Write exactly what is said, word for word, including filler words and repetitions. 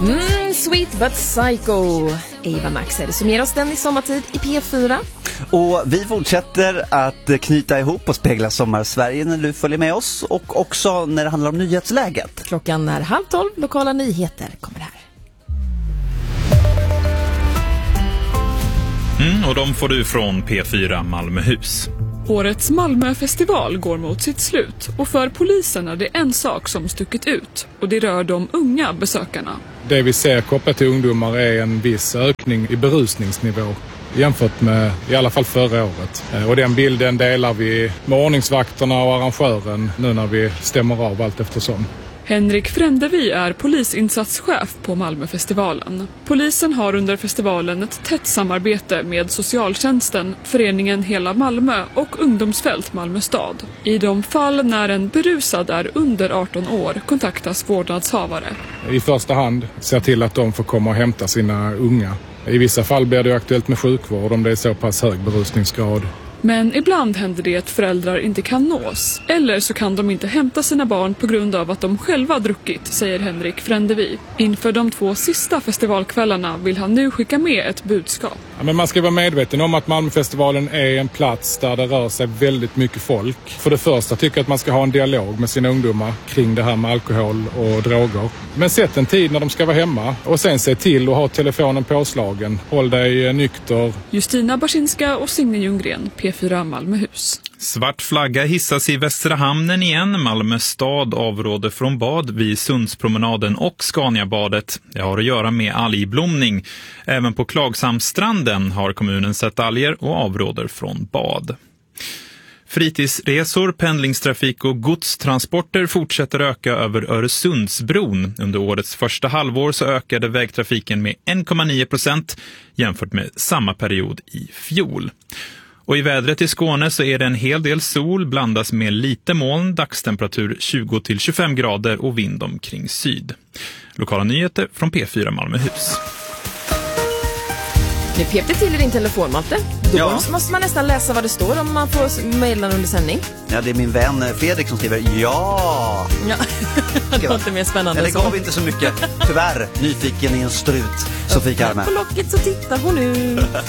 Mm, Sweet but Psycho. Eva Max är det som ger oss den i sommartid i P fyra. Och vi fortsätter att knyta ihop och spegla Sommarsverige när du följer med oss. Och också när det handlar om nyhetsläget. Klockan är halv tolv, lokala nyheter kommer här. Mm, och de får du från P fyra Malmöhus. Årets Malmöfestival går mot sitt slut och för polisen är det en sak som stuckit ut och det rör de unga besökarna. Det vi ser kopplat till ungdomar är en viss ökning i berusningsnivå jämfört med i alla fall förra året. Och den bilden delar vi med ordningsvakterna och arrangören nu när vi stämmer av allt eftersom. Henrik Frändevi är polisinsatschef på Malmöfestivalen. Polisen har under festivalen ett tätt samarbete med socialtjänsten, föreningen Hela Malmö och ungdomsfält Malmö stad. I de fall när en berusad är under arton år kontaktas vårdnadshavare. I första hand ser till att de får komma och hämta sina unga. I vissa fall blir det aktuellt med sjukvård om det är så pass hög berusningsgrad. Men ibland händer det att föräldrar inte kan nås. Eller så kan de inte hämta sina barn på grund av att de själva druckit, säger Henrik Frändevi. Inför de två sista festivalkvällarna vill han nu skicka med ett budskap. Ja, men man ska vara medveten om att Malmöfestivalen är en plats där det rör sig väldigt mycket folk. För det första tycker jag att man ska ha en dialog med sina ungdomar kring det här med alkohol och droger. Men sätt en tid när de ska vara hemma och sen se till att ha telefonen påslagen. Håll dig nykter. Justina Barsinska och Signe Ljunggren, P fyra Malmöhus. Svart flagga hissas i Västra hamnen igen. Malmö stad avråder från bad vid Sundspromenaden och Scaniabadet. Det har att göra med algblomning. Även på Klagsamstranden har kommunen sett alger och avråder från bad. Fritidsresor, pendlingstrafik och godstransporter fortsätter öka över Öresundsbron. Under årets första halvår så ökade vägtrafiken med en komma nio procent jämfört med samma period i fjol. Och i vädret i Skåne så är det en hel del sol blandas med lite moln, dagstemperatur tjugo till tjugofem grader och vind omkring syd. Lokala nyheter från P fyra Malmöhus. Nu pep det till i din telefon, Malte. Då Ja. måste man nästan läsa vad det står om man får mejla under sändning. Ja, det är min vän Fredrik som skriver ja. Ja, det var inte mer spännande Eller så. gav inte så mycket. Tyvärr, nyfiken i en strut, Sofie Karme. På locket så tittar hon nu.